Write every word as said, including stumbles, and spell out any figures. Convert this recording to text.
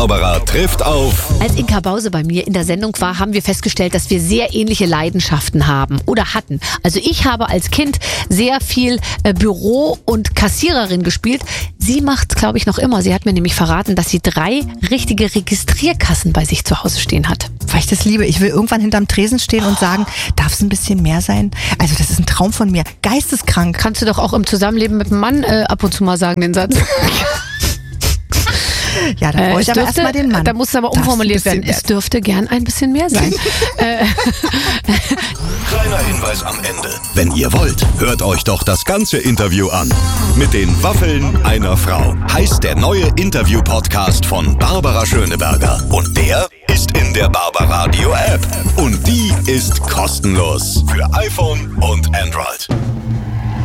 Barbara trifft auf. Als Inka Bause bei mir in der Sendung war, haben wir festgestellt, dass wir sehr ähnliche Leidenschaften haben oder hatten. Also ich habe als Kind sehr viel äh, Büro- und Kassiererin gespielt. Sie macht es, glaube ich, noch immer. Sie hat mir nämlich verraten, dass sie drei richtige Registrierkassen bei sich zu Hause stehen hat. Weil ich das liebe. Ich will irgendwann hinterm Tresen stehen und sagen, darf es ein bisschen mehr sein? Also das ist ein Traum von mir. Geisteskrank. Kannst du doch auch im Zusammenleben mit einem Mann äh, ab und zu mal sagen, den Satz. Ja, da brauche Äh, ich aber dürfte, erstmal den Mann. Da muss es aber umformuliert werden. Es dürfte gern ein bisschen mehr sein. Kleiner Hinweis am Ende. Wenn ihr wollt, hört euch doch das ganze Interview an. Mit den Waffeln einer Frau heißt der neue Interview-Podcast von Barbara Schöneberger. Und der ist in der Barbaradio App. Und die ist kostenlos für iPhone und Android.